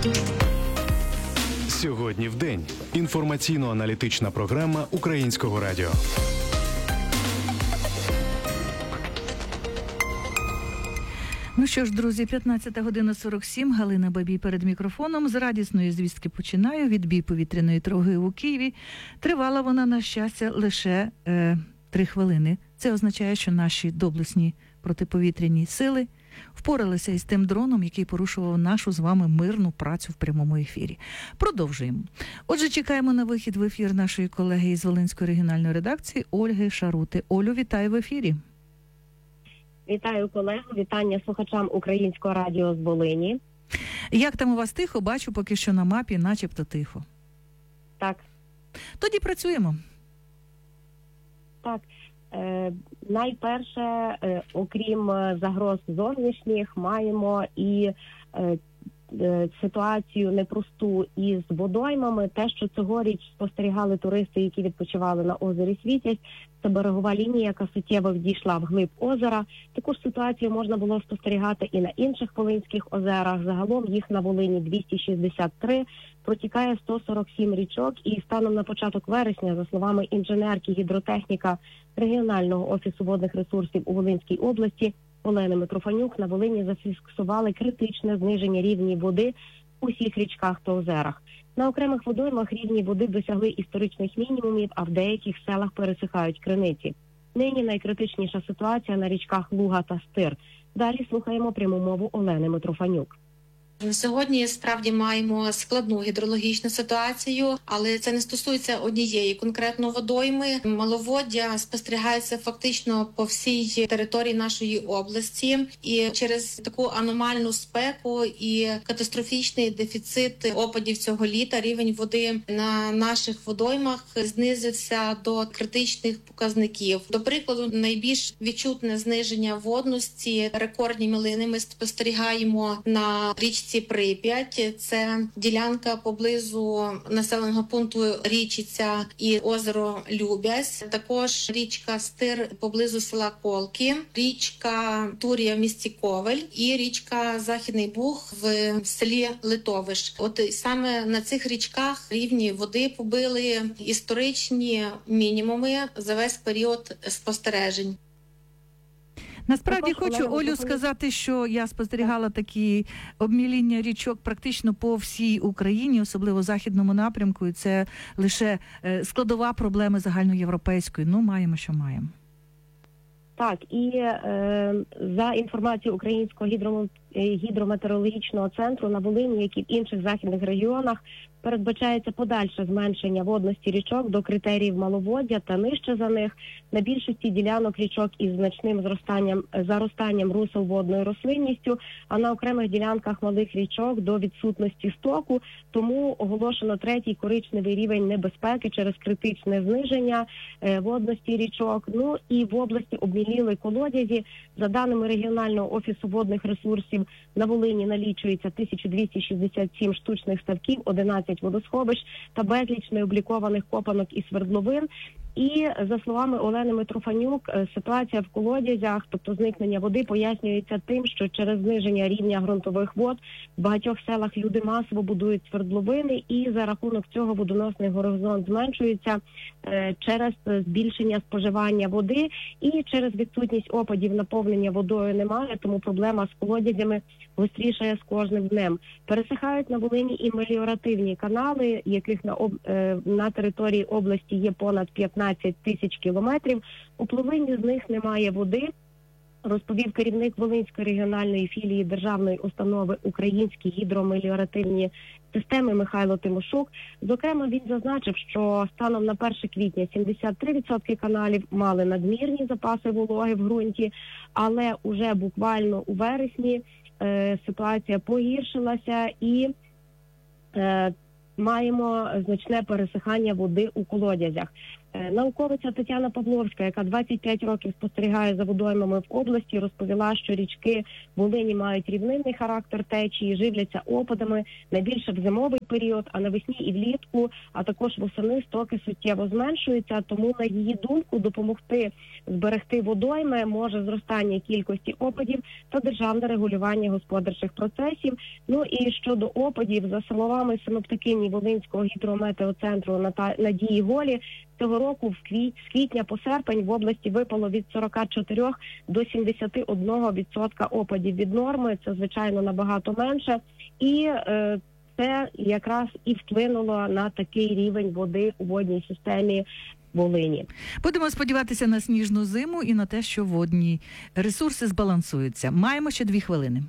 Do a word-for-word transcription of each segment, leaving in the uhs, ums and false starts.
Сьогодні в день. Інформаційно-аналітична програма Українського радіо. Ну що ж, друзі, п'ятнадцята година сорок сім, Галина Бабій перед мікрофоном. З радісної звістки починаю. Відбій повітряної тривоги у Києві. Тривала вона, на щастя, лише е, три хвилини. Це означає, що наші доблесні протиповітряні сили впоралися із тим дроном, який порушував нашу з вами мирну працю в прямому ефірі. Продовжуємо. Отже, чекаємо на вихід в ефір нашої колеги із Волинської регіональної редакції Ольги Шарути. Олю, вітаю в ефірі. Вітаю колегу, вітання слухачам Українського радіо з Волині. Як там у вас тихо? Бачу поки що на мапі, начебто тихо. Так. Тоді працюємо. Так. Е, найперше, е, окрім загроз зовнішніх, маємо і е, е, ситуацію непросту із водоймами. Те, що цьогоріч спостерігали туристи, які відпочивали на озері Світязь, це берегова лінія, яка суттєво відійшла вглиб озера. Таку ж ситуацію можна було спостерігати і на інших волинських озерах. Загалом їх на Волині двісті шістдесят три, протікає сто сорок сім річок, і станом на початок вересня, за словами інженерки гідротехніка регіонального офісу водних ресурсів у Волинській області Олени Митрофанюк, на Волині зафіксували критичне зниження рівня води у всіх річках та озерах. На окремих водоймах рівні води досягли історичних мінімумів, а в деяких селах пересихають криниці. Нині найкритичніша ситуація на річках Луга та Стир. Далі слухаємо пряму мову Олени Митрофанюк. На сьогодні справді маємо складну гідрологічну ситуацію, але це не стосується однієї конкретно водойми. Маловоддя спостерігається фактично по всій території нашої області. І через таку аномальну спеку і катастрофічний дефіцит опадів цього літа рівень води на наших водоймах знизився до критичних показників. До прикладу, найбільш відчутне зниження водності, рекордні мілини ми спостерігаємо на річці Прип'ять. Це ділянка поблизу населеного пункту Річиця і озеро Любязь. Також річка Стир поблизу села Колки, річка Турія в місті Ковель і річка Західний Буг в селі Литовиш. От саме на цих річках рівні води побили історичні мінімуми за весь період спостережень. Насправді хочу, Олю, сказати, що я спостерігала такі обміління річок практично по всій Україні, особливо в західному напрямку, і це лише складова проблеми загальноєвропейської. Ну, маємо, що маємо. Так, і е, за інформацією Українського гідро, гідрометеорологічного центру на Волині, як і в інших західних регіонах, передбачається подальше зменшення водності річок до критеріїв маловоддя та нижче за них. На більшості ділянок річок із значним зростанням, заростанням русел водною рослинністю, а на окремих ділянках малих річок до відсутності стоку. Тому оголошено третій коричневий рівень небезпеки через критичне зниження е, водності річок. Ну і в області обміліли колодязі. За даними регіонального офісу водних ресурсів, на Волині налічується тисяча двісті шістдесят сім штучних ставків, одинадцять водосховищ та безліч необлікованих копанок і свердловин. І, за словами Олени Митрофанюк, ситуація в колодязях, тобто зникнення води, пояснюється тим, що через зниження рівня ґрунтових вод в багатьох селах люди масово будують свердловини, і за рахунок цього водоносний горизонт зменшується е, через збільшення споживання води, і через відсутність опадів наповнення водою немає, тому проблема з колодязями гострішає з кожним днем. Пересихають на Волині і меліоративні канали, яких на, е, на території області є понад п'ятнадцять тисяч кілометрів. У половині з них немає води, розповів керівник Волинської регіональної філії державної установи «Українські гідромеліоративні системи» Михайло Тимошук. Зокрема, він зазначив, що станом на перше квітня сімдесят три відсотки каналів мали надмірні запаси вологи в ґрунті, але уже буквально у вересні е, ситуація погіршилася і е, маємо значне пересихання води у колодязях. Науковиця Тетяна Павловська, яка двадцять п'ять років спостерігає за водоймами в області, розповіла, що річки Волині мають рівнинний характер течії, живляться опадами найбільше в зимовий період, а навесні і влітку, а також восени стоки суттєво зменшуються. Тому, на її думку, допомогти зберегти водойми може зростання кількості опадів та державне регулювання господарчих процесів. Ну і щодо опадів, за словами синоптикині Волинського гідрометеоцентру Надії Голі, цього року в квіт, з квітня по серпень в області випало від сорок чотири до сімдесят один відсотка опадів від норми. Це, звичайно, набагато менше. І е, це якраз і вплинуло на такий рівень води у водній системі Волині. Будемо сподіватися на сніжну зиму і на те, що водні ресурси збалансуються. Маємо ще дві хвилини.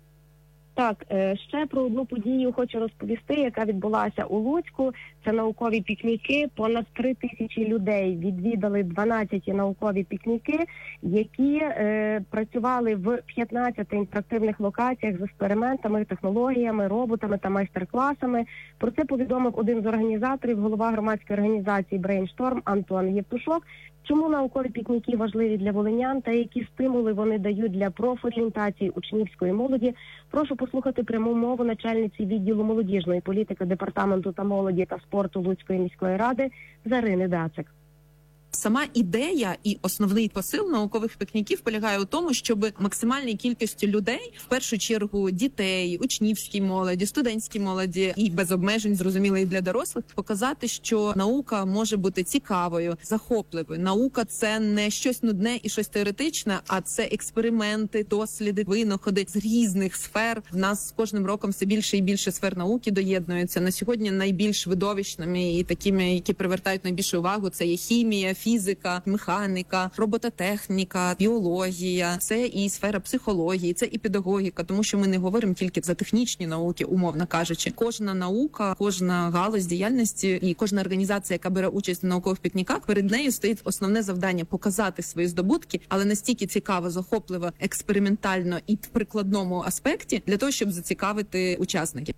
Так, ще про одну подію хочу розповісти, яка відбулася у Луцьку. Це наукові пікніки. Понад три тисячі людей відвідали дванадцять наукові пікніки, які е, працювали в п'ятнадцяти інтерактивних локаціях з експериментами, технологіями, роботами та майстер-класами. Про це повідомив один з організаторів, голова громадської організації «Брейншторм» Антон Євтушок. Чому наукові пікніки важливі для волинян та які стимули вони дають для профорієнтації учнівської молоді? Прошу послухати пряму мову начальниці відділу молодіжної політики Департаменту та молоді та спорту Луцької міської ради Зарини Дацик. Сама ідея і основний посил наукових пікніків полягає у тому, щоб максимальній кількості людей, в першу чергу дітей, учнівській молоді, студентській молоді і без обмежень, зрозуміло, і для дорослих, показати, що наука може бути цікавою, захопливою. Наука – це не щось нудне і щось теоретичне, а це експерименти, досліди, винаходи з різних сфер. В нас з кожним роком все більше і більше сфер науки доєднуються. На сьогодні найбільш видовищними і такими, які привертають найбільшу увагу, це є хімія, фізика, механіка, робототехніка, біологія, це і сфера психології, це і педагогіка, тому що ми не говоримо тільки за технічні науки, умовно кажучи. Кожна наука, кожна галузь діяльності і кожна організація, яка бере участь в наукових пікніках, перед нею стоїть основне завдання – показати свої здобутки, але настільки цікаво, захопливо, експериментально і в прикладному аспекті, для того, щоб зацікавити учасників.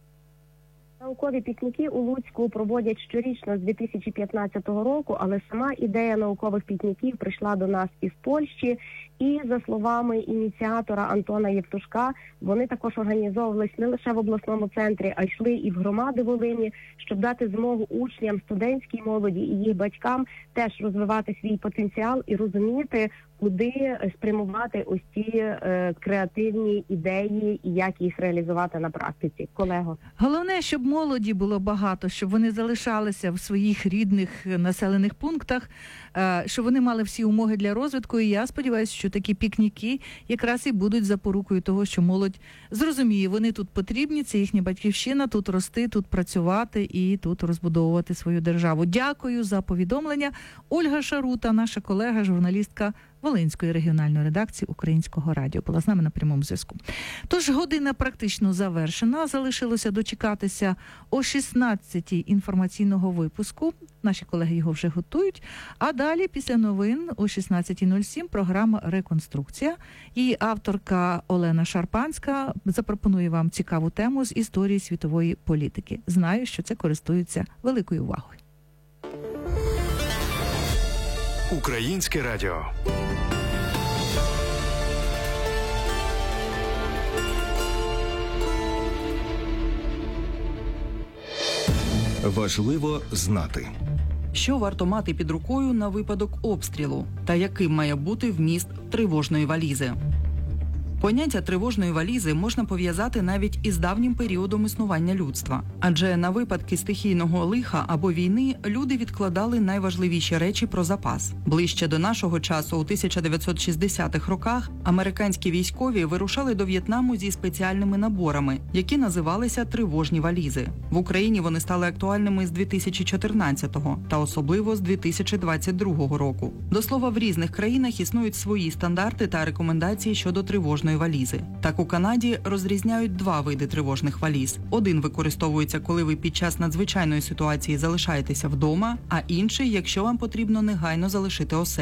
Наукові пікніки у Луцьку проводять щорічно з дві тисячі п'ятнадцятого року, але сама ідея наукових пікніків прийшла до нас із Польщі. І, за словами ініціатора Антона Євтушка, вони також організовувались не лише в обласному центрі, а йшли і в громади Волині, щоб дати змогу учням, студентській молоді і їх батькам теж розвивати свій потенціал і розуміти, куди спрямувати ось ці е, креативні ідеї і як їх реалізувати на практиці. Колего. Головне, щоб молоді було багато, щоб вони залишалися в своїх рідних населених пунктах, е, щоб вони мали всі умови для розвитку. І я сподіваюся, що такі пікніки якраз і будуть запорукою того, що молодь зрозуміє, вони тут потрібні, це їхня батьківщина, тут рости, тут працювати і тут розбудовувати свою державу. Дякую за повідомлення. Ольга Шарута, наша колега, журналістка Волинської регіональної редакції Українського радіо, була з нами на прямому зв'язку. Тож година практично завершена. Залишилося дочекатися о шістнадцятій інформаційного випуску. Наші колеги його вже готують. А далі, після новин, о шістнадцятій нуль сім програма «Реконструкція». Її авторка Олена Шарпанська запропонує вам цікаву тему з історії світової політики. Знаю, що це користується великою увагою. Українське радіо. Важливо знати. Що варто мати під рукою на випадок обстрілу? Та яким має бути вміст тривожної валізи? Поняття тривожної валізи можна пов'язати навіть із давнім періодом існування людства. Адже на випадки стихійного лиха або війни люди відкладали найважливіші речі про запас. Ближче до нашого часу, у тисяча дев'ятсот шістдесятих роках, американські військові вирушали до В'єтнаму зі спеціальними наборами, які називалися тривожні валізи. В Україні вони стали актуальними з дві тисячі чотирнадцятого та особливо з дві тисячі двадцять другого року. До слова, в різних країнах існують свої стандарти та рекомендації щодо тривожної валізи. Так, у Канаді розрізняють два види тривожних валіз. Один використовується, коли ви під час надзвичайної ситуації залишаєтеся вдома, а інший, якщо вам потрібно негайно залишити оселю.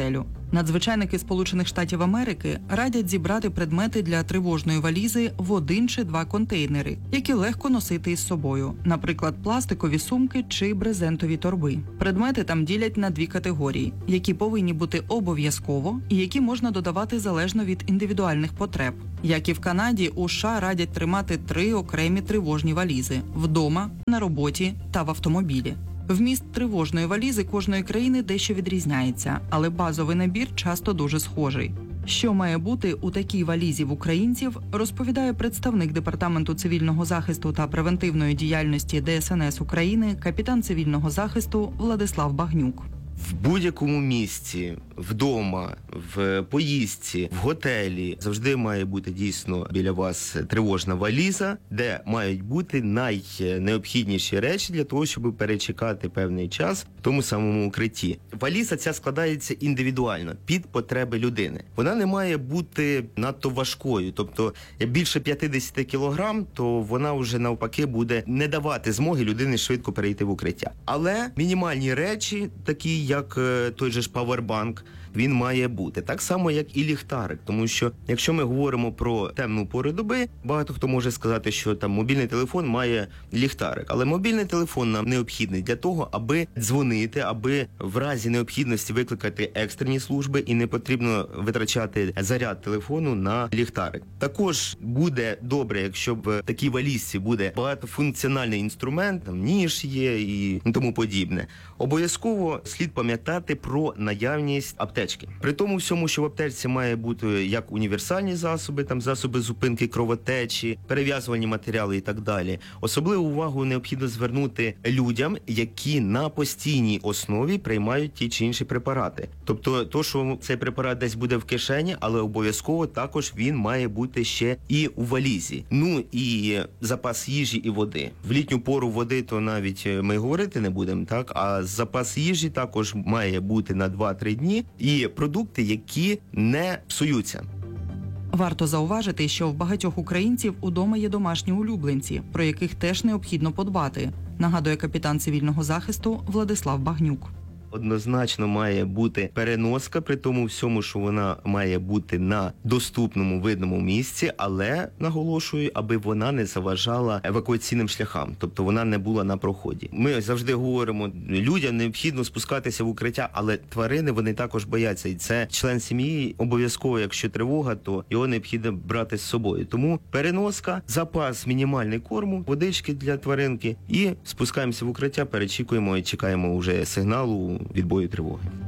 Надзвичайники Сполучених Штатів Америки радять зібрати предмети для тривожної валізи в один чи два контейнери, які легко носити із собою, наприклад, пластикові сумки чи брезентові торби. Предмети там ділять на дві категорії, які повинні бути обов'язково і які можна додавати залежно від індивідуальних потреб. Як і в Канаді, у США радять тримати три окремі тривожні валізи – вдома, на роботі та в автомобілі. Вміст тривожної валізи кожної країни дещо відрізняється, але базовий набір часто дуже схожий. Що має бути у такій валізі в українців, розповідає представник Департаменту цивільного захисту та превентивної діяльності Де Ес Ен Ес України, капітан цивільного захисту Владислав Багнюк. В будь-якому місці, вдома, в поїздці, в готелі завжди має бути дійсно біля вас тривожна валіза, де мають бути найнеобхідніші речі для того, щоб перечекати певний час в тому самому укритті. Валіза ця складається індивідуально, під потреби людини. Вона не має бути надто важкою, тобто як більше п'ятдесят кілограм, то вона вже навпаки буде не давати змоги людині швидко перейти в укриття. Але мінімальні речі, такі як той же ж павербанк, він має бути. Так само, як і ліхтарик. Тому що, якщо ми говоримо про темну пору доби, багато хто може сказати, що там мобільний телефон має ліхтарик. Але мобільний телефон нам необхідний для того, аби дзвонити, аби в разі необхідності викликати екстрені служби і не потрібно витрачати заряд телефону на ліхтарик. Також буде добре, якщо в такій валізці буде багатофункціональний інструмент, там ніж є і тому подібне. Обов'язково слід пам'ятати про наявність аптечки. При тому всьому, що в аптечці має бути як універсальні засоби, там засоби зупинки кровотечі, перев'язувальні матеріали і так далі. Особливу увагу необхідно звернути людям, які на постійній основі приймають ті чи інші препарати. Тобто, то, що цей препарат десь буде в кишені, але обов'язково також він має бути ще і у валізі. Ну і запас їжі і води. В літню пору води то навіть ми говорити не будемо, так? А запас їжі також має бути на два-три дні. І продукти, які не псуються. Варто зауважити, що в багатьох українців удома є домашні улюбленці, про яких теж необхідно подбати, нагадує капітан цивільного захисту Владислав Багнюк. Однозначно має бути переноска, при тому всьому, що вона має бути на доступному, видному місці, але, наголошую, аби вона не заважала евакуаційним шляхам, тобто вона не була на проході. Ми завжди говоримо, людям необхідно спускатися в укриття, але тварини, вони також бояться, і це член сім'ї, обов'язково, якщо тривога, то його необхідно брати з собою. Тому переноска, запас мінімальний корму, водички для тваринки і спускаємося в укриття, перечікуємо і чекаємо вже сигналу відбою тривоги.